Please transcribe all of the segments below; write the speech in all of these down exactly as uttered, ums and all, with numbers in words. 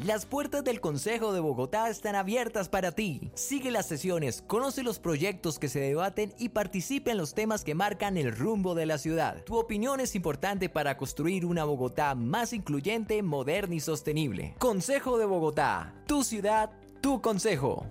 Las puertas del Consejo de Bogotá están abiertas para ti. Sigue las sesiones, conoce los proyectos que se debaten y participa en los temas que marcan el rumbo de la ciudad. Tu opinión es importante para construir una Bogotá más incluyente, moderna y sostenible. Consejo de Bogotá, tu ciudad, tu consejo.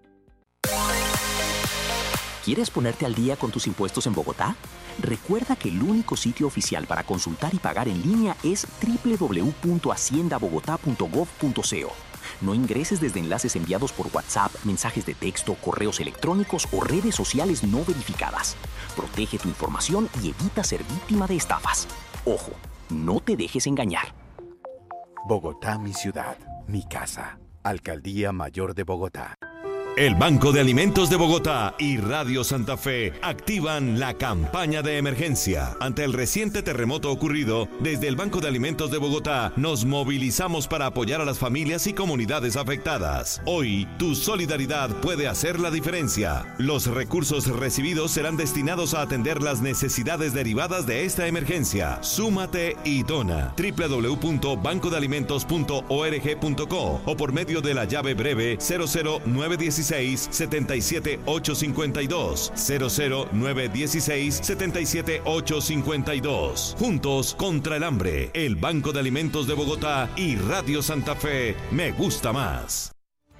¿Quieres ponerte al día con tus impuestos en Bogotá? Recuerda que el único sitio oficial para consultar y pagar en línea es doble u doble u doble u punto hacienda bogotá punto gov punto co. No ingreses desde enlaces enviados por WhatsApp, mensajes de texto, correos electrónicos o redes sociales no verificadas. Protege tu información y evita ser víctima de estafas. Ojo, no te dejes engañar. Bogotá, mi ciudad, mi casa. Alcaldía Mayor de Bogotá. El Banco de Alimentos de Bogotá y Radio Santa Fe activan la campaña de emergencia. Ante el reciente terremoto ocurrido, desde el Banco de Alimentos de Bogotá nos movilizamos para apoyar a las familias y comunidades afectadas. Hoy, tu solidaridad puede hacer la diferencia. Los recursos recibidos serán destinados a atender las necesidades derivadas de esta emergencia. Súmate y dona. doble u doble u doble u punto banco de alimentos punto org punto co o por medio de la llave breve cero cero nueve uno seis siete siete ocho cinco dos cero cero nueve uno seis siete siete ocho cinco dos. Juntos contra el hambre. El Banco de Alimentos de Bogotá y Radio Santa Fe. Me gusta más.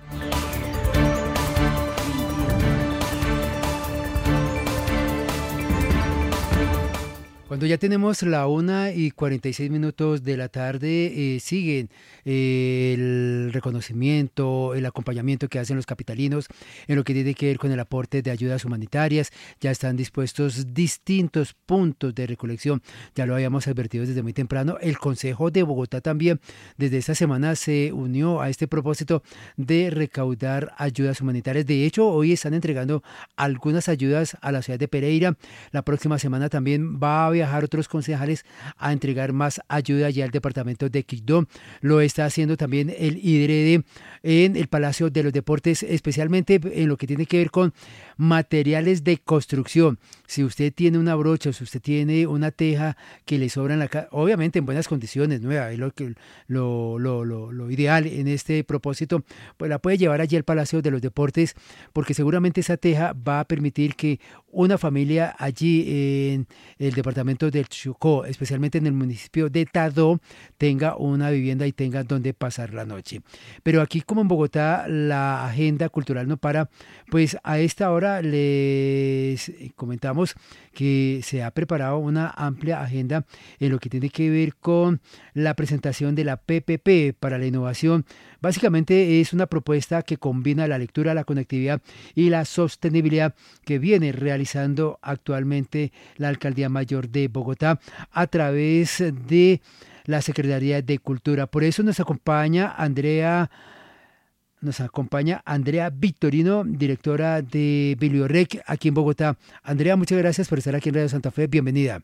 Cuando ya tenemos la una y cuarenta y seis minutos de la tarde, eh, siguen eh, el reconocimiento, el acompañamiento que hacen los capitalinos en lo que tiene que ver con el aporte de ayudas humanitarias. Ya están dispuestos distintos puntos de recolección. Ya lo habíamos advertido desde muy temprano. El Consejo de Bogotá también desde esta semana se unió a este propósito de recaudar ayudas humanitarias. De hecho, hoy están entregando algunas ayudas a la ciudad de Pereira. La próxima semana también va a haber viajar otros concejales a entregar más ayuda allá al departamento de Quibdó. Lo está haciendo también el I D R D en el Palacio de los Deportes, especialmente en lo que tiene que ver con materiales de construcción. Si usted tiene una brocha o si usted tiene una teja que le sobra en la casa, obviamente en buenas condiciones, nueva, es lo, que, lo, lo, lo, lo ideal en este propósito, pues la puede llevar allí al Palacio de los Deportes, porque seguramente esa teja va a permitir que una familia allí en el departamento del Chocó, especialmente en el municipio de Tadó, tenga una vivienda y tenga donde pasar la noche. Pero aquí, como en Bogotá, la agenda cultural no para, pues a esta hora les comentamos que se ha preparado una amplia agenda en lo que tiene que ver con la presentación de la P P P para la innovación. Básicamente es una propuesta que combina la lectura, la conectividad y la sostenibilidad que viene realizando actualmente la Alcaldía Mayor de Bogotá a través de la Secretaría de Cultura. Por eso nos acompaña Andrea Nos acompaña Andrea Victorino, directora de Bibliorec aquí en Bogotá. Andrea, muchas gracias por estar aquí en Radio Santa Fe. Bienvenida.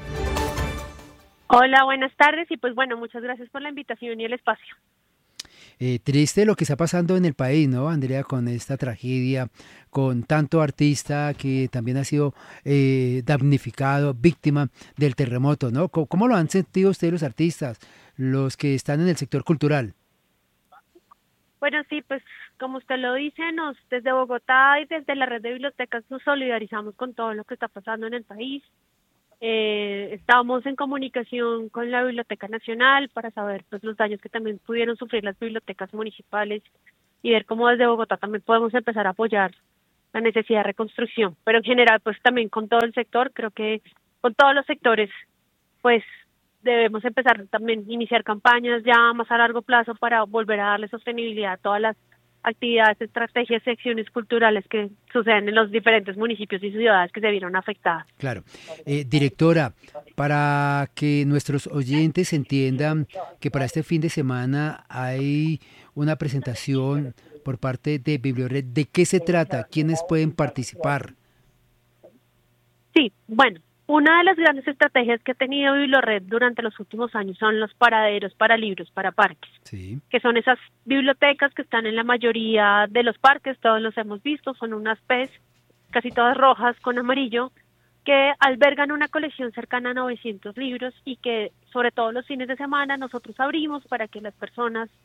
Hola, buenas tardes y pues bueno, muchas gracias por la invitación y el espacio. Eh, triste lo que está pasando en el país, ¿no, Andrea? Con esta tragedia, con tanto artista que también ha sido eh, damnificado, víctima del terremoto, ¿no? ¿Cómo, ¿Cómo lo han sentido ustedes los artistas, los que están en el sector cultural? Bueno, sí, pues como usted lo dice, nos desde Bogotá y desde la red de bibliotecas nos solidarizamos con todo lo que está pasando en el país. Eh, estamos en comunicación con la Biblioteca Nacional para saber pues los daños que también pudieron sufrir las bibliotecas municipales y ver cómo desde Bogotá también podemos empezar a apoyar la necesidad de reconstrucción. Pero en general, pues también con todo el sector, creo que con todos los sectores, pues debemos empezar también a iniciar campañas ya más a largo plazo para volver a darle sostenibilidad a todas las actividades, estrategias y acciones culturales que suceden en los diferentes municipios y ciudades que se vieron afectadas. Claro. Eh, directora, para que nuestros oyentes entiendan que para este fin de semana hay una presentación por parte de Bibliorec, ¿de qué se trata? ¿Quiénes pueden participar? Sí, bueno, una de las grandes estrategias que ha tenido Bibliorec durante los últimos años son los paraderos para libros, para parques, sí, que son esas bibliotecas que están en la mayoría de los parques, todos los hemos visto, son unas P E S, casi todas rojas con amarillo, que albergan una colección cercana a novecientos libros y que sobre todo los fines de semana nosotros abrimos para que las personas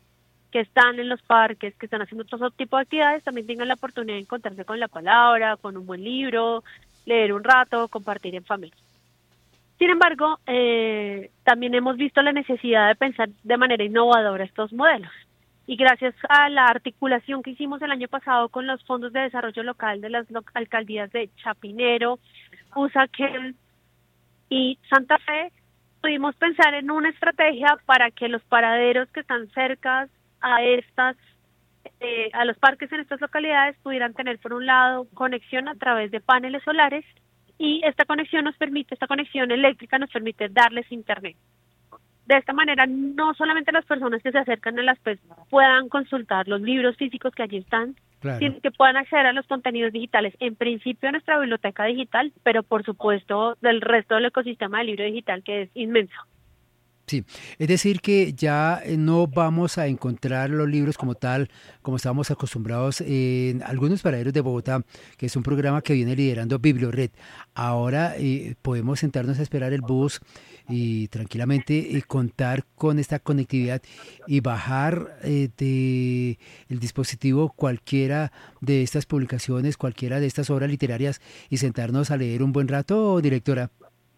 que están en los parques, que están haciendo todo tipo de actividades, también tengan la oportunidad de encontrarse con la palabra, con un buen libro, leer un rato, compartir en familia. Sin embargo, eh, también hemos visto la necesidad de pensar de manera innovadora estos modelos. Y gracias a la articulación que hicimos el año pasado con los fondos de desarrollo local de las lo- alcaldías de Chapinero, Usaquén y Santa Fe, pudimos pensar en una estrategia para que los paraderos que están cerca a estas, eh, a los parques en estas localidades pudieran tener, por un lado, conexión a través de paneles solares, y esta conexión nos permite, esta conexión eléctrica nos permite darles internet. De esta manera, no solamente las personas que se acercan a las P E S puedan consultar los libros físicos que allí están, Claro. sino que puedan acceder a los contenidos digitales, en principio a nuestra biblioteca digital, pero por supuesto del resto del ecosistema del libro digital, que es inmenso. Sí, es decir que ya eh, no vamos a encontrar los libros como tal, como estábamos acostumbrados en algunos paraderos de Bogotá, que es un programa que viene liderando Biblioret. Ahora eh, podemos sentarnos a esperar el bus y tranquilamente eh, contar con esta conectividad y bajar eh, de el dispositivo cualquiera de estas publicaciones, cualquiera de estas obras literarias y sentarnos a leer un buen rato, directora.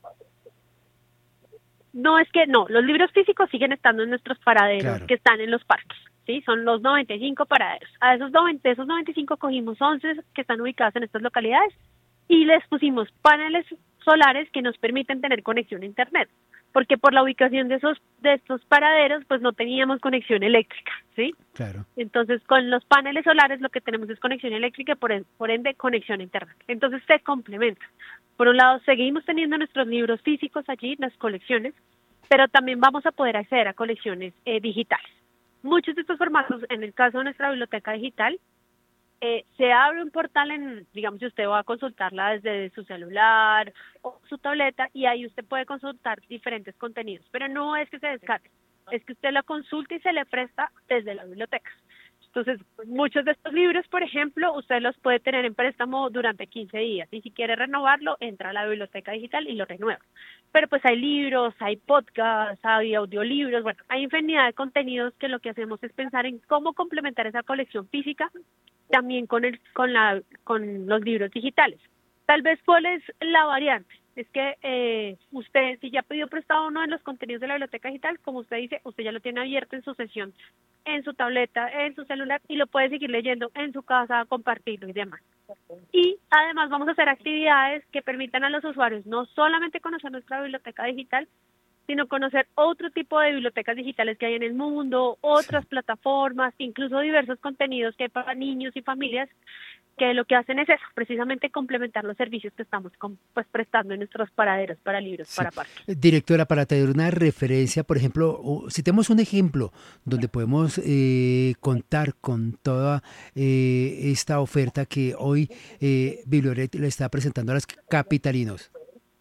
No, es que no, los libros físicos siguen estando en nuestros paraderos, Claro. que están en los parques, ¿sí? Son los noventa y cinco paraderos. A esos noventa, esos noventa y cinco cogimos once que están ubicados en estas localidades y les pusimos paneles solares que nos permiten tener conexión a internet, porque por la ubicación de esos de estos paraderos pues no teníamos conexión eléctrica, ¿sí? Claro. Entonces, con los paneles solares lo que tenemos es conexión eléctrica y por, en- por ende conexión a internet. Entonces, se complementa. Por un lado, seguimos teniendo nuestros libros físicos allí, las colecciones, pero también vamos a poder acceder a colecciones eh, digitales. Muchos de estos formatos, en el caso de nuestra biblioteca digital, eh, se abre un portal en, digamos, si usted va a consultarla desde su celular o su tableta, y ahí usted puede consultar diferentes contenidos, pero no es que se descargue, es que usted la consulta y se le presta desde la biblioteca. Entonces, muchos de estos libros, por ejemplo, usted los puede tener en préstamo durante quince días, y si quiere renovarlo, entra a la biblioteca digital y lo renueva. Pero pues hay libros, hay podcasts, hay audiolibros, bueno, hay infinidad de contenidos que lo que hacemos es pensar en cómo complementar esa colección física también con el con la con los libros digitales. Tal vez, ¿cuál es la variante? Es que eh, usted, si ya pidió prestado uno de los contenidos de la biblioteca digital, como usted dice, usted ya lo tiene abierto en su sesión, en su tableta, en su celular, y lo puede seguir leyendo en su casa, compartirlo y demás. Y además vamos a hacer actividades que permitan a los usuarios no solamente conocer nuestra biblioteca digital, sino conocer otro tipo de bibliotecas digitales que hay en el mundo, otras Sí. plataformas, incluso diversos contenidos que hay para niños y familias, que lo que hacen es eso, precisamente complementar los servicios que estamos com- pues prestando en nuestros paraderos para libros, Sí. para parques. Eh, Directora, para tener una referencia, por ejemplo, o- si tenemos un ejemplo donde podemos eh, contar con toda eh, esta oferta que hoy eh, Biblioret le está presentando a los capitalinos.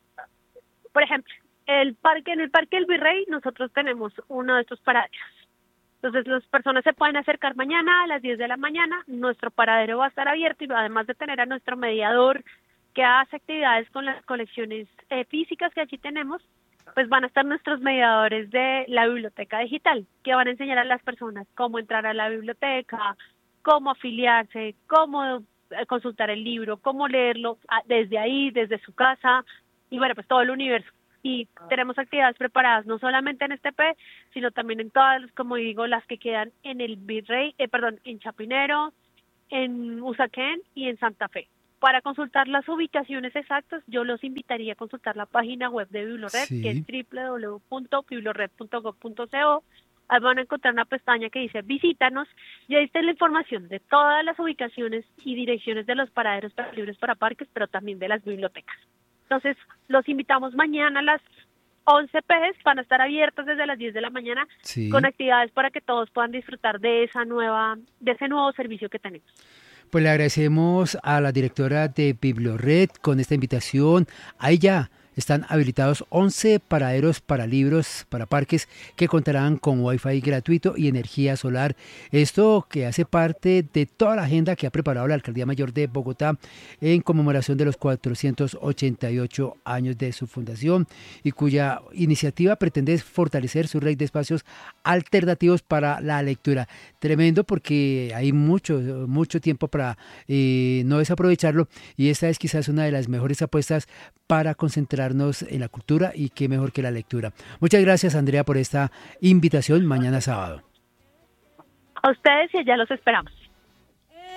Por ejemplo, el parque, en el Parque del Virrey nosotros tenemos uno de estos paraderos. Entonces las personas se pueden acercar mañana a las diez de la mañana, nuestro paradero va a estar abierto, y además de tener a nuestro mediador que hace actividades con las colecciones eh, físicas que allí tenemos, pues van a estar nuestros mediadores de la biblioteca digital, que van a enseñar a las personas cómo entrar a la biblioteca, cómo afiliarse, cómo eh, consultar el libro, cómo leerlo ah, desde ahí, desde su casa, y bueno, pues todo el universo. Y tenemos actividades preparadas no solamente en este P, sino también en todas, como digo, las que quedan en el Virrey, eh, perdón, en Chapinero, en Usaquén y en Santa Fe. Para consultar las ubicaciones exactas, yo los invitaría a consultar la página web de Biblioret, Sí. que es doble u doble u doble u punto biblioret punto gov punto co. Ahí van a encontrar una pestaña que dice Visítanos, y ahí está la información de todas las ubicaciones y direcciones de los paraderos para libros para parques, pero también de las bibliotecas. Entonces, los invitamos mañana a las once P E S, van a estar abiertas desde las diez de la mañana, Sí. con actividades para que todos puedan disfrutar de esa nueva, de ese nuevo servicio que tenemos. Pues le agradecemos a la directora de Biblioret con esta invitación. Ahí ya están habilitados once paraderos para libros, para parques, que contarán con Wi-Fi gratuito y energía solar. Esto que hace parte de toda la agenda que ha preparado la Alcaldía Mayor de Bogotá en conmemoración de los cuatrocientos ochenta y ocho años de su fundación, y cuya iniciativa pretende fortalecer su red de espacios alternativos para la lectura. Tremendo, porque hay mucho, mucho tiempo para eh, no desaprovecharlo, y esta es quizás una de las mejores apuestas para concentrarnos en la cultura, y qué mejor que la lectura. Muchas gracias, Andrea, por esta invitación mañana sábado. A ustedes, y ya los esperamos.